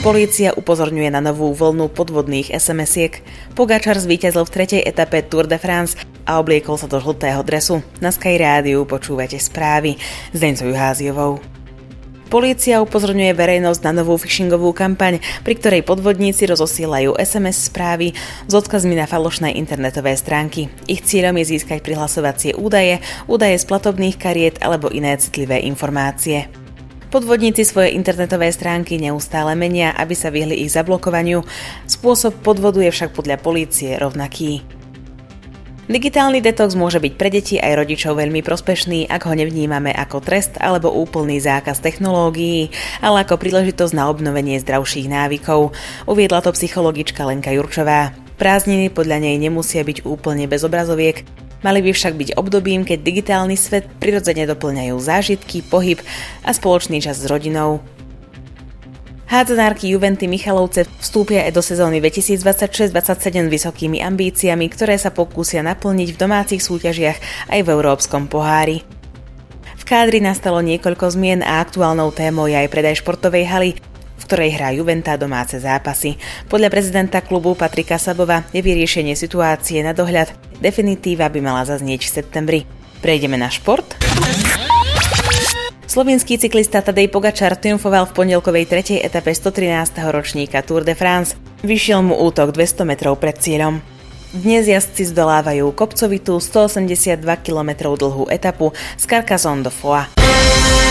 Polícia upozorňuje na novú vlnu podvodných SMS-iek. Pogačar zvíťazil v 3. etape Tour de France a obliekol sa do žltého dresu. Na Sky Rádiu počúvate správy s Deňcou Juháziovou. Polícia upozorňuje verejnosť na novú phishingovú kampaň, pri ktorej podvodníci rozosielajú SMS správy s odkazmi na falošné internetové stránky. Ich cieľom je získať prihlasovacie údaje z platobných kariet alebo iné citlivé informácie. Podvodníci svoje internetové stránky neustále menia, aby sa vyhli ich zablokovaniu. Spôsob podvodu je však podľa polície rovnaký. Digitálny detox môže byť pre deti aj rodičov veľmi prospešný, ak ho nevnímame ako trest alebo úplný zákaz technológií, ale ako príležitosť na obnovenie zdravších návykov, uviedla to psychologička Lenka Jurčová. Prázdniny podľa nej nemusia byť úplne bez obrazoviek, mali by však byť obdobím, keď digitálny svet prirodzene doplňajú zážitky, pohyb a spoločný čas s rodinou. Hádzanárky Juventy Michalovce vstúpia aj do sezóny 2026-27 vysokými ambíciami, ktoré sa pokúsia naplniť v domácich súťažiach aj v Európskom pohári. V kádri nastalo niekoľko zmien a aktuálnou témou je aj predaj športovej haly, v ktorej hrá Juventa domáce zápasy. Podľa prezidenta klubu Patrika Sabova je vyriešenie situácie na dohľad. Definitíva by mala zaznieť v septembri. Prejdeme na šport. Slovinský cyklista Tadej Pogačar triumfoval v pondelkovej 3. etape 113. ročníka Tour de France. Vyšiel mu útok 200 metrov pred cieľom. Dnes jazdci zdolávajú kopcovitú 182 km dlhú etapu z Carcassonne do Foix.